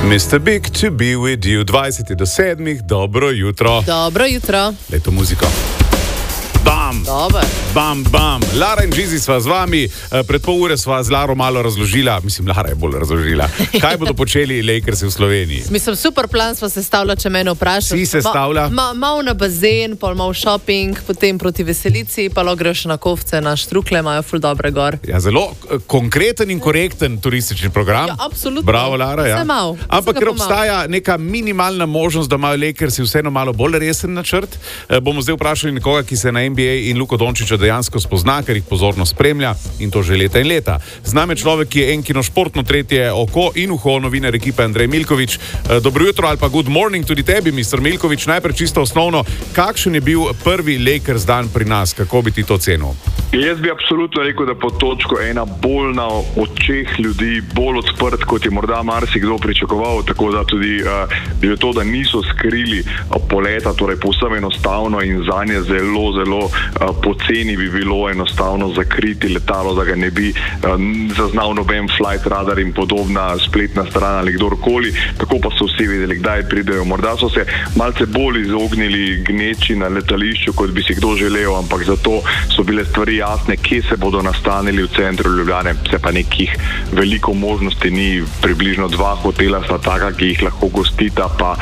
Mr. Big to be with you, 20 do 7, dobro jutro. Dobro jutro. Leto muziko. Bam! Dobar. Bam, bam. Lara in Gizi sva z vami. Pred pol ure sva z Laro malo razložila, mislim, Lara je bolj razložila, kaj bodo počeli Lakersi v Sloveniji. Mislim, super plan sva sestavila, če mene vprašaš. Si sestavlja? Mal na bazen, pol mal shopping, potem proti veselici, pa lo greš na Kovce, na Štrukle, imajo ful dobre gor. Ja, zelo konkreten in korekten turistični program. Ja, absolutno. Bravo, Lara, ja. Vse mal. Ampak ker obstaja neka minimalna možnost, da imajo Lakersi vseeno malo bolj resen načrt, bomo zdaj vprašali nekoga, ki se na NBA in Luko Dončiča dejansko spozna, ker jih pozorno spremlja in to že leta in leta. Z nami je človek, ki je enkino športno tretje oko in uho, novinar ekipe Andrej Milkovič. Dobro jutro ali pa good morning tudi tebi, Mr. Milkovič. Najprej čisto osnovno, kakšen je bil prvi Lakers dan pri nas? Kako bi ti to cenil? Jaz bi absolutno rekel, da pod točko ena bolj na očeh ljudi, bolj odprt, kot je morda marsikdo pričakoval, tako da tudi že to, da niso skrili poleta, torej povsem enostavno in zanje zelo poceni bi bilo enostavno zakriti letalo, da ga ne bi zaznal noben flight radar in podobna spletna stran ali kdorkoli, tako pa so vsi vedeli, kdaj pridejo. Morda so se malce bolj izognili gneči na letališču, kot bi si kdo želel, ampak zato so bile stvari jasne, kje se bodo nastanili v centru Ljubljane, se pa nekih veliko možnosti ni, približno 2 hotela sta taka, ki jih lahko gostita, pa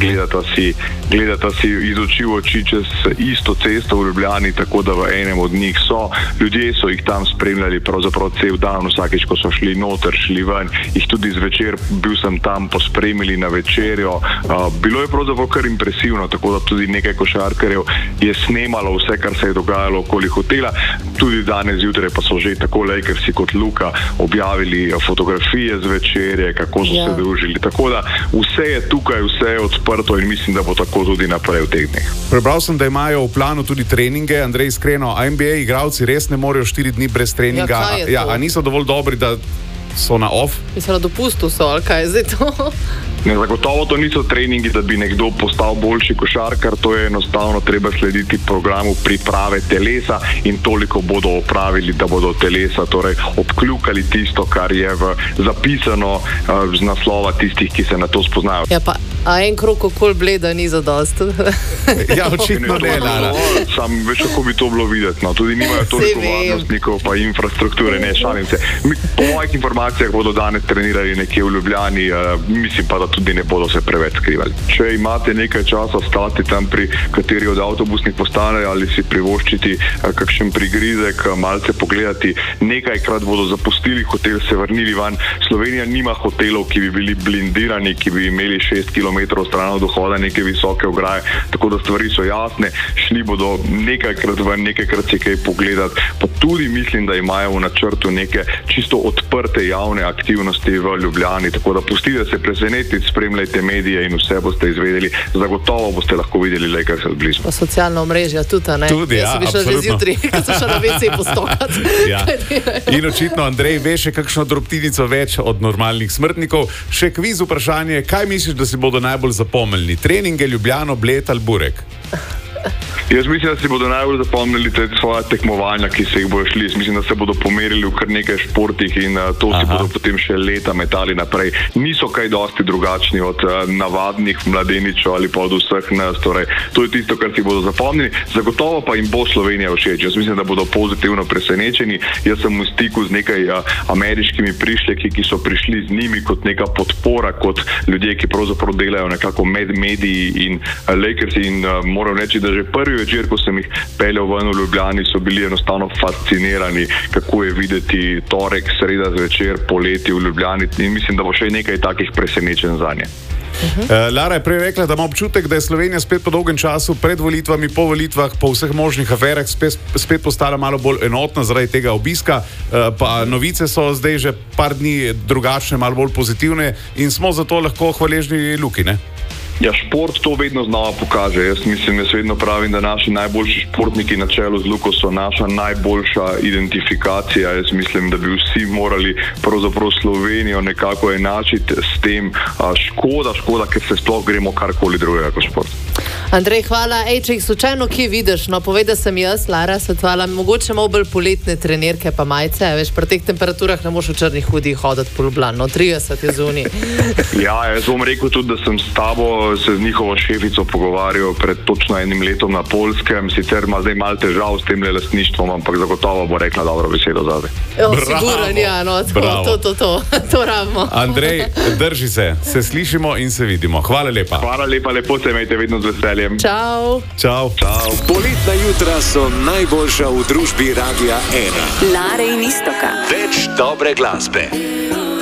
gledata si iz oči v oči čez isto cesto v Ljubljani, tako da v enem od njih so. Ljudje so jih tam spremljali pravzaprav cel dan, vsakič, ko so šli noter, šli ven, jih tudi zvečer, bil sem tam, pospremili na večerjo. Bilo je pravzaprav kar impresivno, tako da tudi nekaj košarkarjev je snemalo vse, kar se je dogajalo okoli hotela. Tudi danes zjutraj pa so že tako Lakersi kot Luka objavili fotografije z večerje, kako so se družili. Tako da vse je tukaj, vse je odprto in mislim, da bo tako tudi naprej v teh dneh. Prebral sem, da imajo v planu tudi treninge. Andrej, iskreno, NBA igralci res ne morejo 4 dni brez treninga. A niso dovolj dobri, da so na off? Mislim, na dopustu so, ali kaj je zdaj to? Ne, zagotovo to niso treningi, da bi nekdo postal boljši košarkar, to je enostavno treba slediti programu priprave telesa in toliko bodo opravili, da bodo telesa torej obkljukali tisto, kar je zapisano z naslova tistih, ki se na to spoznajo. Ja, pa a en krog okoli Bleda ni zadost? Ja, očitno ne, Lara. Sam veš, kako bi to bilo videti, no. Tudi nimajo toliko varnostnikov pa infrastrukture, ne, šalim se. Po mojih informacijah bodo danes trenirali nekje v Ljubljani, mislim pa, da tudi ne bodo se preveč skrivali. Če imate nekaj časa stati tam pri kateri od avtobusnih postanej ali si privoščiti kakšen prigrizek, malce pogledati, nekajkrat bodo zapustili hotel, se vrnili van. Slovenija nima hotelov, ki bi bili blindirani, ki bi imeli 6 km stran od vhoda neke visoke ograje, tako da stvari so jasne. Šli bodo nekajkrat ven, nekajkrat si kaj pogledati, pa tudi mislim, da imajo v načrtu neke čisto odprte javne aktivnosti v Ljubljani, tako da pustite se presenetiti, spremljajte medije in vse boste izvedeli. Zagotovo boste lahko videli Lakers od blizu. Pa socialna omrežja tudi, ne? Tudi, ja, absolutno. Jaz sem šel že zjutraj, ko sem šel na WC postokati. Ja. In očitno, Andrej, veš še kakšno drobtinico več od normalnih smrtnikov. Še kviz vprašanje, kaj misliš, da si bodo najbolj zapomnili? Treninge, Ljubljano, Bled ali Burek? Jaz mislim, da si bodo najbolj zapomnili te svoje tekmovanja, ki se jih bodo šli. Mislim, da se bodo pomerili v kar nekaj športih in to si bodo potem še leta metali naprej. Niso kaj dosti drugačni od navadnih mladeničev ali pa od vseh nas. Torej, to je tisto, kar si bodo zapomnili. Zagotovo pa jim bo Slovenija všeč. Jaz mislim, da bodo pozitivno presenečeni. Jaz sem v stiku z nekaj ameriškimi prišljeki, ki so prišli z njimi kot neka podpora, kot ljudje, ki pravzaprav delajo nekako med mediji in Lakersi in moram reči, da že prvi večer, ko sem jih peljal ven v Ljubljani, so bili enostavno fascinirani, kako je videti torek, sreda zvečer, poleti v Ljubljani in mislim, da bo še nekaj takih presenečenj zanje. Lara je prej rekla, da ima občutek, da je Slovenija spet po dolgem času pred volitvami, po volitvah, po vseh možnih aferah spet postala malo bolj enotna zaradi tega obiska, pa novice so zdaj že par dni drugačne, malo bolj pozitivne in smo zato lahko hvaležni Luki, ne? Ja, šport to vedno znova pokaže. Jaz vedno pravim, da naši najboljši športniki na čelu z Luko so naša najboljša identifikacija. Jaz mislim, da bi vsi morali pravzaprav Slovenijo nekako enačiti s tem. Škoda, ker se sploh gremo karkoli drugega kot šport. Andrej, hvala. Ej, če jih slučajno kje vidiš, no povej, da sem jaz, Lara, svetovala, mogoče malo bolj poletne trenerke pa majice, veš, pri teh temperaturah ne moš v črnih hudih hoditi po Ljubljani, no 30 je zunaj. Ja, jaz bom rekel tudi, da sem s tabo se z njihovo šefico pogovarjal pred točno 1 letom na Poljskem, sicer ima zdaj malo težav s tem lastništvom, ampak zagotovo bo rekla dobro besedo zate. Siguran, ja, no, to rabimo. Andrej, drži se slišimo in se vidimo. Hvala lepa. Hvala lepa, lepo se imejte, vedno z veseljem. Čau. Čau. Čau. Poletna jutra so najboljša v družbi Radia 1. Lare in Iztoka. Več dobre glasbe.